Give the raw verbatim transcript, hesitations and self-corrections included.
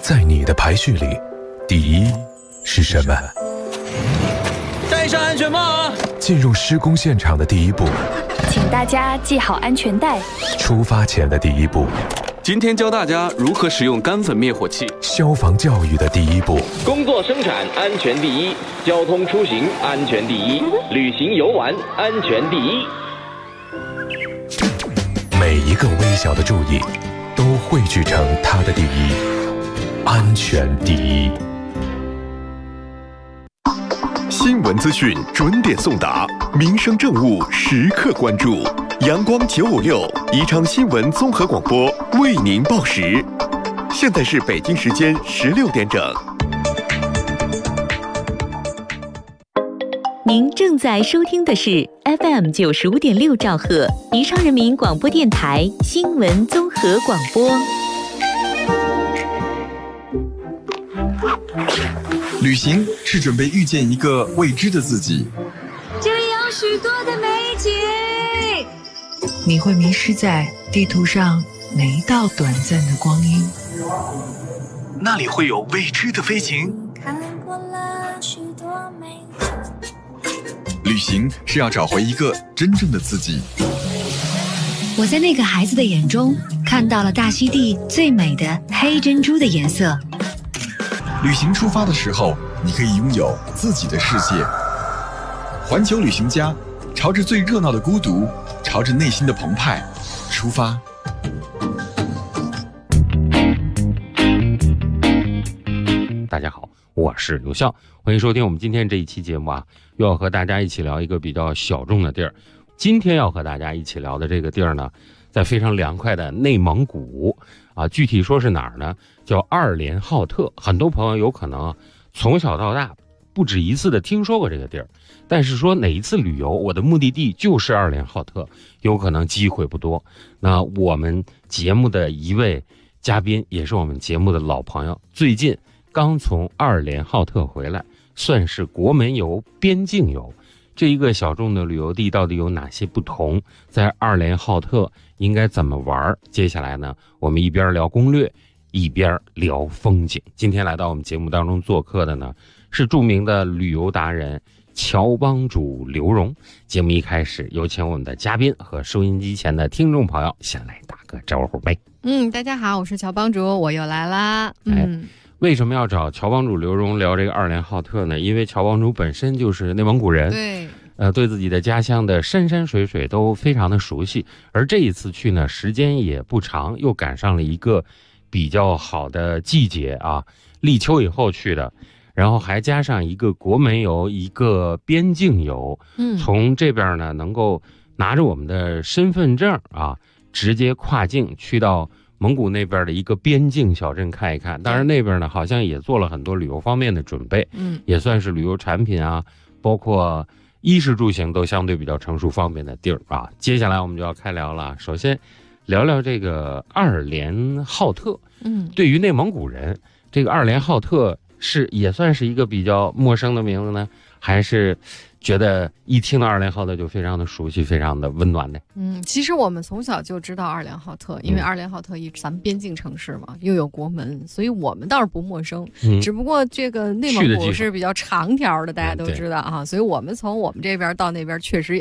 在你的排序里，第一是什么？ 戴上安全帽啊！ 进入施工现场的第一步， 请大家系好安全带。 出发前的第一步， 今天教大家如何使用干粉灭火器。 消防教育的第一步， 工作生产安全第一，交通出行安全第一，旅行游玩安全第一。 每一个微小的注意，都汇聚成它的第一，安全第一。 新闻资讯准点送达，民生政务时刻关注。阳光九五六宜昌新闻综合广播为您报时。现在是北京时间十六点整。 您正在收听的是 F M 九十五点六兆赫宜昌人民广播电台新闻综合广播。 旅行是准备遇见一个未知的自己， 这里有许多的美景， 你会迷失在地图上每一道短暂的光阴， 那里会有未知的飞行。 看过了许多美景， 旅行是要找回一个真正的自己。 我在那个孩子的眼中看到了大溪地最美的黑珍珠的颜色。 旅行出发的时候，你可以拥有自己的世界。环球旅行家，朝着最热闹的孤独，朝着内心的澎湃出发。 大家好，我是刘笑，欢迎收听我们今天这一期节目啊，又要和大家一起聊一个比较小众的地儿。今天要和大家一起聊的这个地儿呢，在非常凉快的内蒙古啊，具体说是哪儿呢？叫二连浩特。很多朋友有可能从小到大不止一次的听说过这个地儿，但是说哪一次旅游我的目的地就是二连浩特，有可能机会不多。那我们节目的一位嘉宾，也是我们节目的老朋友，最近刚从二连浩特回来，算是国门游、边境游。这一个小众的旅游地到底有哪些不同？在二连浩特应该怎么玩？接下来呢，我们一边聊攻略，一边聊风景。今天来到我们节目当中做客的呢，是著名的旅游达人乔帮主刘荣。节目一开始，有请我们的嘉宾和收音机前的听众朋友先来打个招呼呗。 嗯，大家好，我是乔帮主，我又来啦。嗯。 哎，为什么要找乔帮主刘荣聊这个二连浩特呢？因为乔帮主本身就是内蒙古人， 对， 呃，对自己的家乡的山山水水都非常的熟悉。而这一次去呢，时间也不长，又赶上了一个比较好的季节啊，立秋以后去的，然后还加上一个国门游，一个边境游。嗯，从这边呢，能够拿着我们的身份证啊，直接跨境去到蒙古那边的一个边境小镇看一看。当然那边呢好像也做了很多旅游方面的准备，嗯，也算是旅游产品啊，包括衣食住行都相对比较成熟方便的地儿啊。接下来我们就要开聊了，首先聊聊这个二连浩特。嗯，对于内蒙古人，这个二连浩特是也算是一个比较陌生的名字呢，还是觉得一听到二连浩特就非常的熟悉，非常的温暖的？ 嗯，其实我们从小就知道二连浩特，因为二连浩特一咱们边境城市嘛，又有国门，所以我们倒是不陌生。嗯，只不过这个内蒙古是比较长条的，大家都知道啊，所以我们从我们这边到那边确实也